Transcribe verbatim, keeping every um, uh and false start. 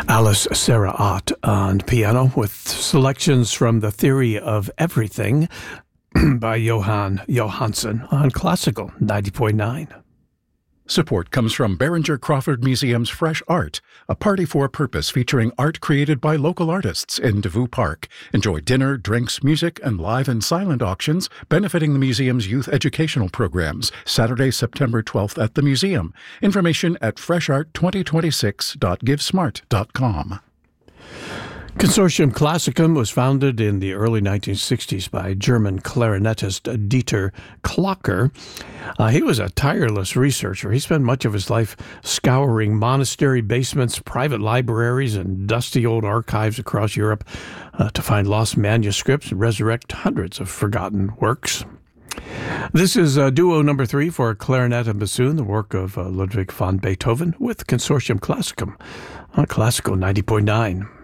Alice Sarah Ott on piano with selections from The Theory of Everything by Johan Johansson on Classical ninety point nine. Support comes from Behringer Crawford Museum's Fresh Art, a party for a purpose featuring art created by local artists in Devou Park. Enjoy dinner, drinks, music, and live and silent auctions benefiting the museum's youth educational programs. Saturday, September twelfth at the museum. Information at fresh art twenty twenty-six dot givesmart dot com. Consortium Classicum was founded in the early nineteen sixties by German clarinetist Dieter Klocker. Uh, he was a tireless researcher. He spent much of his life scouring monastery basements, private libraries, and dusty old archives across Europe uh, to find lost manuscripts and resurrect hundreds of forgotten works. This is uh, duo number three for clarinet and bassoon, the work of uh, Ludwig van Beethoven with Consortium Classicum on Classical ninety point nine.